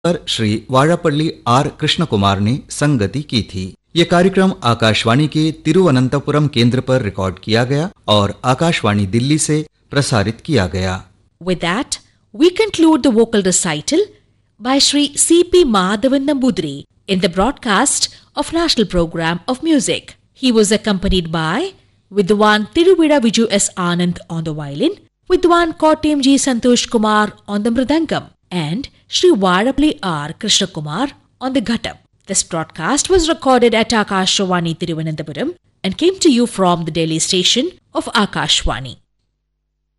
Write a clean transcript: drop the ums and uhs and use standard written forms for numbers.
पर श्री वाड़ापल्ली आर कृष्ण कुमार ने संगति की थी। ये कार्यक्रम आकाशवाणी के तिरुवनंतपुरम केंद्र पर रिकॉर्ड किया गया और आकाशवाणी दिल्ली से प्रसारित किया गया। With that, we conclude the vocal recital by Shri C.P. Madhavan Nambudri in the broadcast of National Program of Music. He was accompanied by Vidwan Tiruvida Viju S. Anand on the violin, Vidwan Kottayam G. Santosh Kumar on the mridangam, and Shri Vadapalli R. Krishna Kumar on the ghatam. This broadcast was recorded at Akashvani Tiruvananthapuram and came to you from the Delhi station of Akashvani.